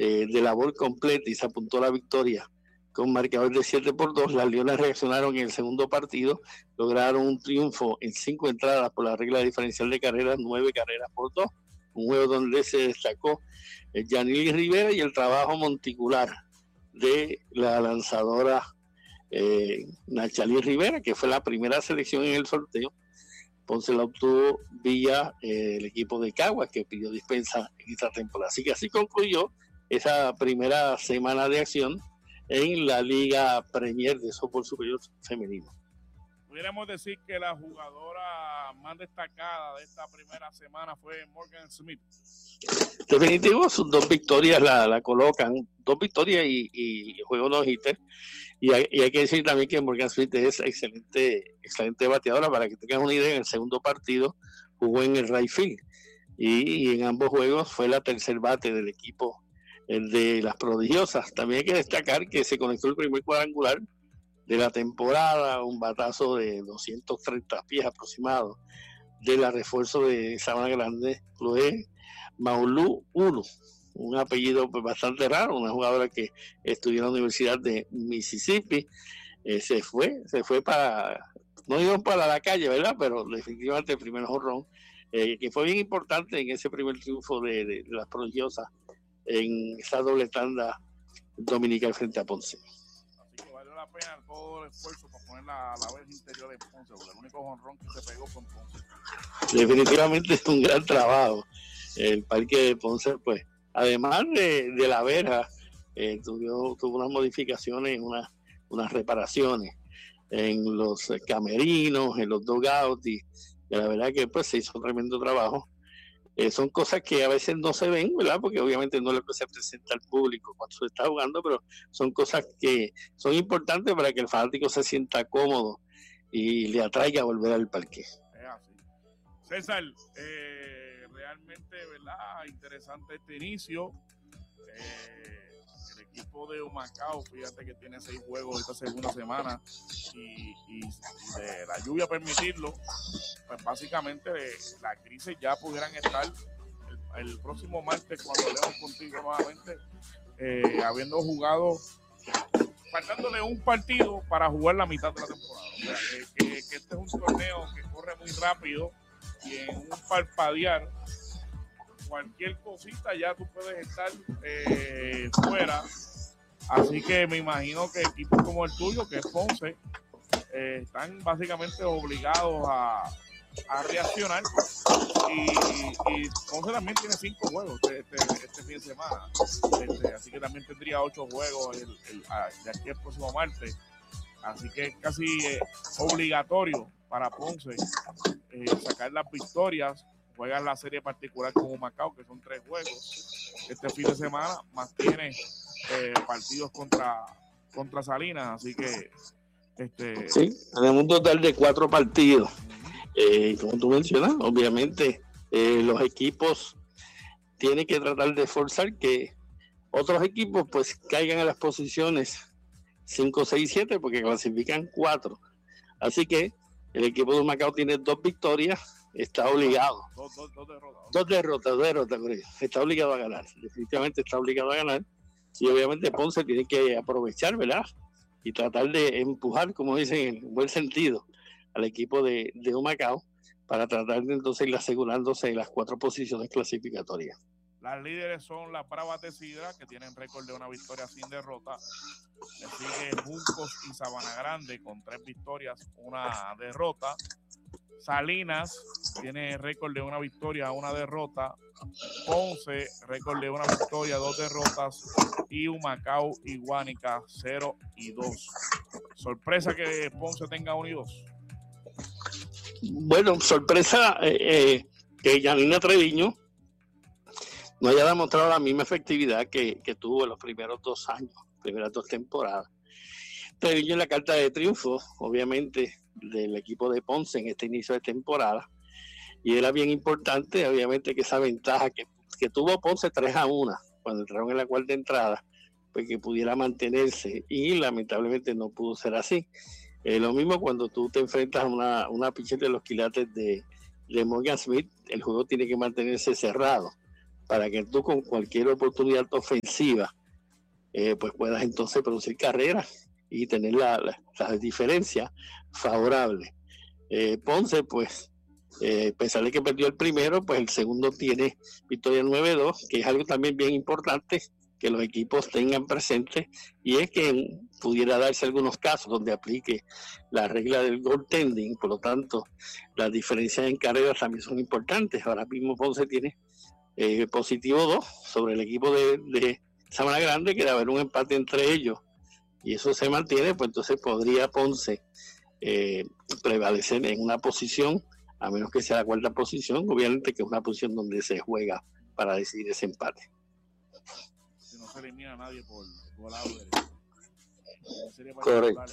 de labor completa y se apuntó a la victoria con marcador de 7-2. Las Leonas reaccionaron en el segundo partido, lograron un triunfo en 5 entradas por la regla diferencial de carreras, 9-2, un juego donde se destacó Yanili Rivera y el trabajo monticular de la lanzadora Nachalí Rivera, que fue la primera selección en el sorteo. Ponce la obtuvo vía el equipo de Caguas, que pidió dispensa en esta temporada. Así concluyó esa primera semana de acción en la Liga Premier de Softball Superior Femenino. Pudiéramos decir que la jugadora más destacada de esta primera semana fue Morgan Smith. Definitivo, sus 2 victorias la colocan, 2 victorias y juego no-hitter. Y hay que decir también que Morgan Smith es excelente bateadora. Para que tengas una idea, en el segundo partido jugó en el right field y en ambos juegos fue la tercer bate del equipo de las prodigiosas. También hay que destacar que se conectó el primer cuadrangular de la temporada, un batazo de 230 pies aproximado de la refuerzo de Sabana Grande, Chloe Maulu 1, un apellido pues bastante raro, una jugadora que estudió en la Universidad de Mississippi. Se fue para, no digo para la calle, ¿verdad? Pero definitivamente el primer jonrón, que fue bien importante en ese primer triunfo de las prodigiosas en esa doble tanda dominical frente a Ponce. Así que valió la pena todo el esfuerzo para poner la verja interior en Ponce, porque el único jonrón que se pegó con Ponce. Definitivamente es un gran trabajo. El parque de Ponce, pues, además de la verja, tuvo unas modificaciones, unas reparaciones en los camerinos, en los dugouts, y la verdad que pues se hizo un tremendo trabajo. Son cosas que a veces no se ven, ¿verdad? Porque obviamente no es lo que se presenta al público cuando se está jugando, pero son cosas que son importantes para que el fanático se sienta cómodo y le atraiga a volver al parque. Es así. César, realmente, ¿verdad? Interesante este inicio. El equipo de Humacao, fíjate que tiene 6 juegos esta segunda semana y de la lluvia permitirlo, pues básicamente las crisis ya pudieran estar el próximo martes cuando leamos contigo nuevamente, habiendo jugado, faltándole un partido para jugar la mitad de la temporada. O sea, que este es un torneo que corre muy rápido y en un parpadear cualquier cosita ya tú puedes estar fuera. Así que me imagino que equipos como el tuyo, que es Ponce, están básicamente obligados a reaccionar. Y Ponce también tiene 5 juegos este fin de semana. Así que también tendría 8 juegos de aquí el próximo martes. Así que es casi obligatorio para Ponce sacar las victorias. Juegan la serie particular con Humacao, que son 3 juegos este fin de semana, más tiene partidos contra Salinas, así que sí, tenemos un total de 4 partidos. Como tú mencionas, obviamente los equipos tienen que tratar de forzar que otros equipos pues caigan a las posiciones 5, 6, 7, porque clasifican 4. Así que el equipo de Humacao tiene 2 victorias. Está obligado. Dos derrotas. Está obligado a ganar. Definitivamente está obligado a ganar. Y obviamente Ponce tiene que aprovechar, ¿verdad? Y tratar de empujar, como dicen, en buen sentido, al equipo de Humacao para tratar de entonces ir asegurándose en las 4 posiciones clasificatorias. Las líderes son las Bravas de Sidra, que tienen récord de una victoria sin derrota. Le sigue Juncos y Sabana Grande con 3 victorias, 1 derrota. Salinas tiene récord de 1 victoria, 1 derrota. Ponce, récord de 1 victoria, 2 derrotas. Y Humacao y Guánica, 0-2. Sorpresa que Ponce tenga 1-2. Bueno, sorpresa que Yanina Treviño no haya demostrado la misma efectividad que tuvo en los primeros 2 años, primeras 2 temporadas. Treviño en la carta de triunfo, obviamente, del equipo de Ponce en este inicio de temporada, y era bien importante, obviamente, que esa ventaja que tuvo Ponce 3-1 cuando entraron en la 4ª entrada, pues que pudiera mantenerse, y lamentablemente no pudo ser así. Lo mismo cuando tú te enfrentas a una pitcher de los quilates de Morgan Smith, el juego tiene que mantenerse cerrado para que tú con cualquier oportunidad ofensiva pues puedas entonces producir carreras y tener la diferencia favorable. Ponce, pues, a pesar de que perdió el primero, pues el segundo tiene victoria 9-2, que es algo también bien importante que los equipos tengan presente, y es que pudiera darse algunos casos donde aplique la regla del goaltending, por lo tanto, las diferencias en carreras también son importantes. Ahora mismo Ponce tiene positivo 2 sobre el equipo de Sabana Grande, que de haber un empate entre ellos, y eso se mantiene, pues entonces podría Ponce prevalecer en una posición, a menos que sea la cuarta posición, obviamente que es una posición donde se juega para decidir ese empate. Si no se elimina a nadie por lado derecho. Correcto.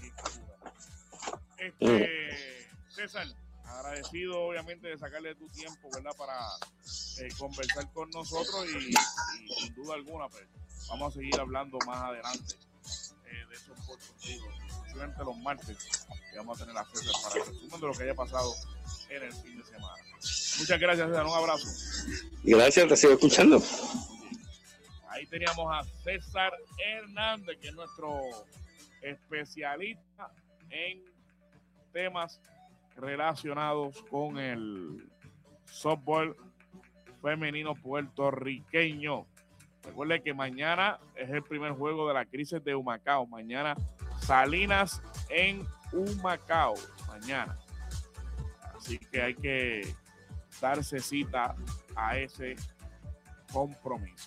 César, agradecido obviamente de sacarle tu tiempo, ¿verdad? Para conversar con nosotros y sin duda alguna, pues vamos a seguir hablando más adelante de esos deportivos, especialmente los martes, que vamos a tener a César para el resumen de lo que haya pasado en el fin de semana. Muchas gracias, César, un abrazo. Gracias, te sigo escuchando. Ahí teníamos a César Hernández, que es nuestro especialista en temas relacionados con el softball femenino puertorriqueño. Recuerde que mañana es el primer juego de la crisis de Humacao. Mañana Salinas en Humacao. Mañana. Así que hay que darse cita a ese compromiso.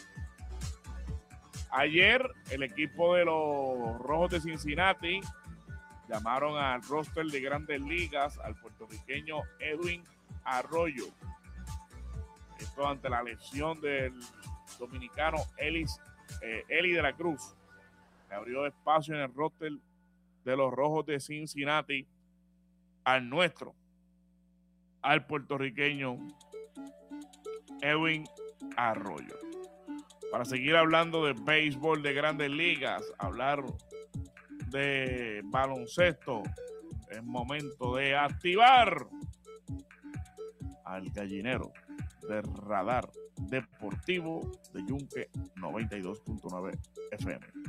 Ayer el equipo de los Rojos de Cincinnati llamaron al roster de Grandes Ligas al puertorriqueño Edwin Arroyo. Esto ante la lesión del dominicano Eli de la Cruz, que abrió espacio en el roster de los Rojos de Cincinnati al puertorriqueño Edwin Arroyo. Para seguir hablando de béisbol de Grandes Ligas, hablar de baloncesto, es momento de activar al gallinero de Radar Deportivo de Yunque 92.9 FM.